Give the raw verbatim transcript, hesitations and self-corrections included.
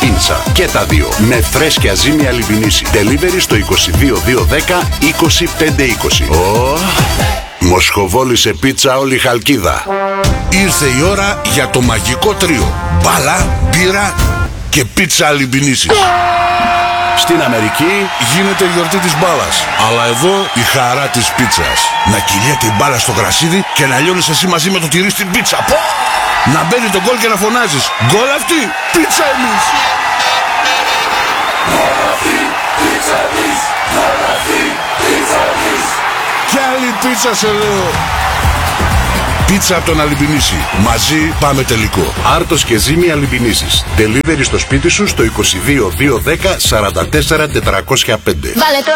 πίτσα. Και τα δύο με φρέσκια ζύμη Αλιμπινίση. Delivery στο είκοσι δύο δύο δέκα είκοσι πέντε είκοσι. Oh. Μοσχοβόλη σε πίτσα όλη η Χαλκίδα. Ήρθε η ώρα για το μαγικό τρίο. Μπάλα, μπύρα και πίτσα Αλιμπινίσης. Στην Αμερική γίνεται η γιορτή της μπάλας, αλλά εδώ η χαρά της πίτσας. Να κυλιέται η μπάλα στο γρασίδι και να λιώνεις εσύ μαζί με το τυρί στην πίτσα. Πω! Να μπαίνει το γκολ και να φωνάζεις γκολ αυτή, πίτσα εμείς. Γκολ αυτή, πίτσα εμείς. Γκολ αυτή, πίτσα εμείς. Κι άλλη πίτσα σε λέω. Πίτσα από τον Αλιμπινίση. Μαζί πάμε τελικό. Άρτος και ζύμη Αλιμπινίσης. Delivery στο σπίτι σου στο είκοσι δύο δύο δέκα σαράντα τέσσερα τετρακόσια πέντε. Βάλε το